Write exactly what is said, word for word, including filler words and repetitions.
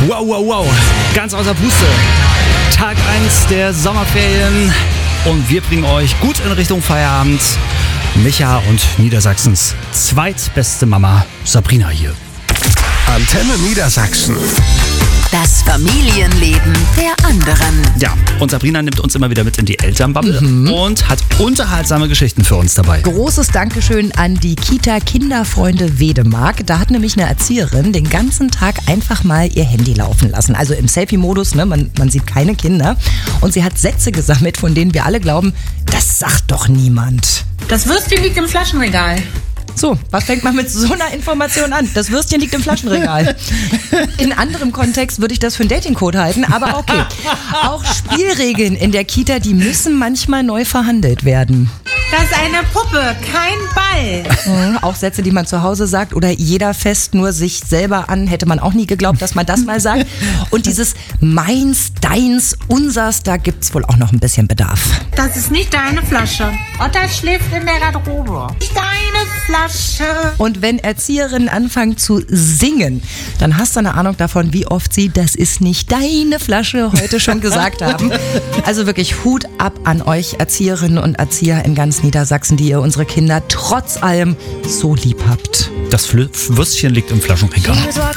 Wow, wow, wow. Ganz außer Puste. Tag eins der Sommerferien. Und wir bringen euch gut in Richtung Feierabend. Micha und Niedersachsens zweitbeste Mama Sabrina hier. Antenne Niedersachsen. Das Familienleben der anderen. Ja, und Sabrina nimmt uns immer wieder mit in die Elternbubble mhm. und hat unterhaltsame Geschichten für uns dabei. Großes Dankeschön an die Kita Kinderfreunde Wedemark. Da hat nämlich eine Erzieherin den ganzen Tag einfach mal ihr Handy laufen lassen. Also im Selfie-Modus, ne? man, man sieht keine Kinder. Und sie hat Sätze gesammelt, von denen wir alle glauben, das sagt doch niemand. Das Würstchen liegt im Flaschenregal. So, was fängt man mit so einer Information an? Das Würstchen liegt im Flaschenregal. In anderem Kontext würde ich das für einen Datingcode halten, aber okay. Auch Spielregeln in der Kita, die müssen manchmal neu verhandelt werden. Das ist eine Puppe, kein Ball. Mhm, auch Sätze, die man zu Hause sagt oder jeder fässt nur sich selber an, hätte man auch nie geglaubt, dass man das mal sagt. Und dieses meins, deins, unsers, da gibt's wohl auch noch ein bisschen Bedarf. Das ist nicht deine Flasche. Otter schläft in der Garderobe. Nicht deine Flasche. Und wenn Erzieherinnen anfangen zu singen, dann hast du eine Ahnung davon, wie oft sie das ist nicht deine Flasche heute schon gesagt haben. Also wirklich Hut ab an euch Erzieherinnen und Erzieher in ganz Niedersachsen, die ihr unsere Kinder trotz allem so lieb habt. Das Fl- Würstchen liegt im Flaschenregal.